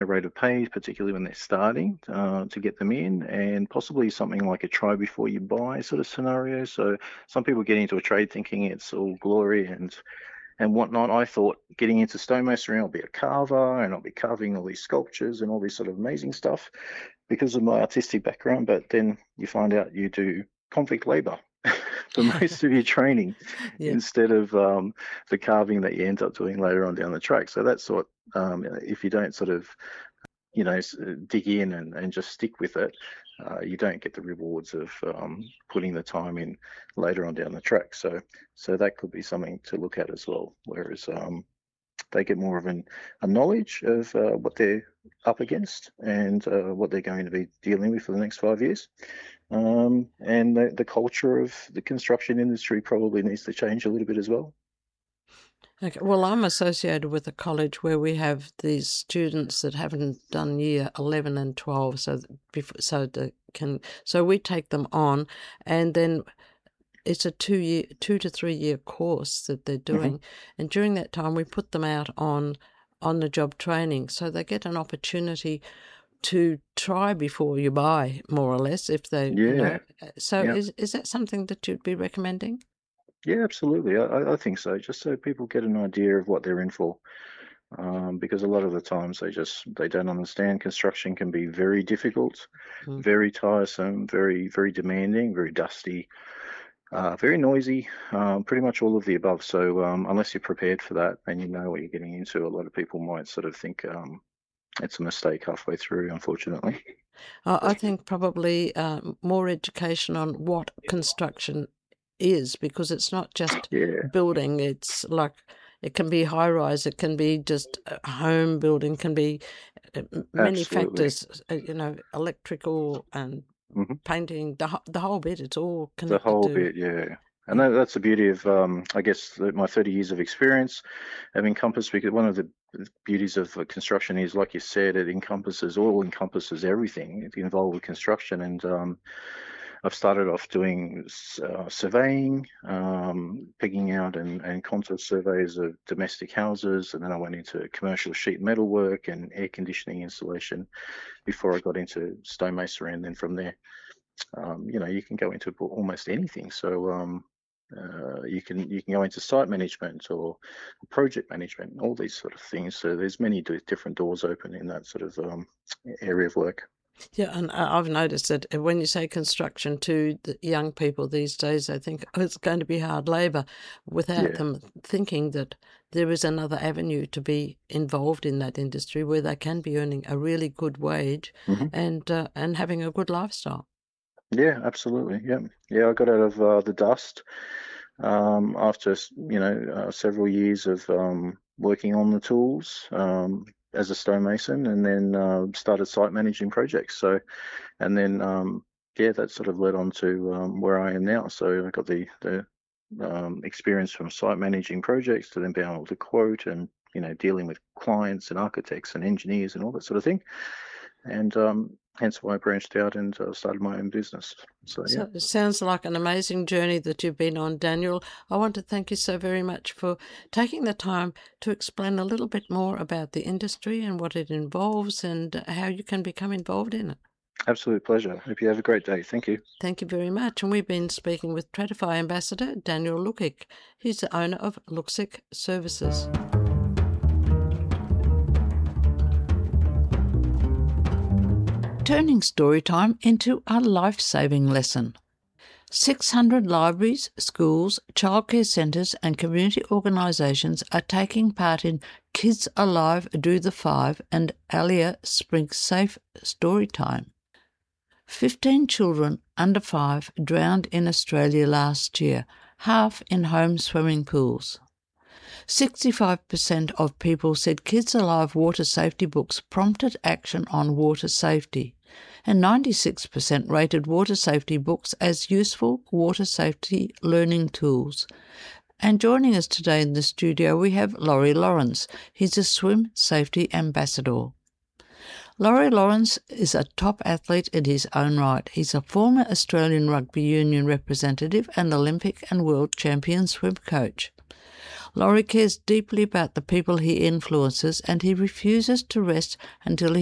rate of pay, particularly when they're starting, to get them in, and possibly something like a try before you buy sort of scenario. So some people get into a trade thinking it's all glory and whatnot. I thought getting into stonemasonry, I'll be a carver and I'll be carving all these sculptures and all this sort of amazing stuff because of my artistic background. But then you find out you do convict labor for most of your training Yeah. instead of the carving that you end up doing later on down the track. So that's what, if you don't sort of, dig in and just stick with it, you don't get the rewards of putting the time in later on down the track. So that could be something to look at as well. Whereas they get more of a knowledge of what they're up against and what they're going to be dealing with for the next 5 years. And the culture of the construction industry probably needs to change a little bit as well. Okay. Well, I'm associated with a college where we have these students that haven't done year 11 and 12, so we take them on, and then it's a 2 to 3 year course that they're doing, and during that time we put them out on the job training, so they get an opportunity to try before you buy, more or less, if they, Yeah, So yeah. is that something that you'd be recommending? Yeah, absolutely. I think so. Just so people get an idea of what they're in for, because a lot of the times they don't understand. Construction can be very difficult, Mm. very tiresome, very demanding, very dusty, very noisy. Pretty much all of the above. So unless you're prepared for that and you know what you're getting into, a lot of people might sort of think it's a mistake halfway through. Unfortunately. I think probably more education on what construction is, because it's not just Yeah, building. It's like it can be high rise, it can be just a home building, can be many absolutely. factors. Electrical and Hmm. painting, the whole bit. It's all The connected whole to. bit, yeah. And Yeah. that's the beauty of, I guess, my 30 years of experience have encompassed, because one of the beauties of construction is, like you said, it encompasses everything involved with construction. And I've started off doing surveying, picking out and contour surveys of domestic houses, and then I went into commercial sheet metal work and air conditioning installation before I got into stonemasonry, and then from there you can go into almost anything. So you can go into site management or project management, all these sort of things. So there's many different doors open in that sort of area of work. Yeah, and I've noticed that when you say construction to the young people these days, they think, oh, it's going to be hard labour, without Yeah. them thinking that there is another avenue to be involved in that industry where they can be earning a really good wage Hmm. and having a good lifestyle. Yeah, absolutely. Yeah, yeah. I got out of the dust after several years of working on the tools as a stonemason, and then started site managing projects. So, and then yeah, that sort of led on to where I am now. So I got the experience from site managing projects to then being able to quote and dealing with clients and architects and engineers and all that sort of thing. And hence why I branched out and started my own business. So yeah. So it sounds like an amazing journey that you've been on, Daniel. I want to thank you so very much for taking the time to explain a little bit more about the industry and what it involves and how you can become involved in it. Absolute pleasure. Hope you have a great day. Thank you. Thank you very much. And we've been speaking with Tradify Ambassador Daniel Lukic. He's the owner of Luxic Services. Turning storytime into a life-saving lesson. 600 libraries, schools, childcare centres and community organisations are taking part in Kids Alive Do the Five and Alia Spring Safe Storytime. 15 children under 5 drowned in Australia last year, half in home swimming pools. 65% of people said Kids Alive water safety books prompted action on water safety, and 96% rated water safety books as useful water safety learning tools. And joining us today in the studio we have Laurie Lawrence. He's a swim safety ambassador. Laurie Lawrence is a top athlete in his own right. He's a former Australian Rugby Union representative and Olympic and world champion swim coach. Laurie cares deeply about the people he influences, and he refuses to rest until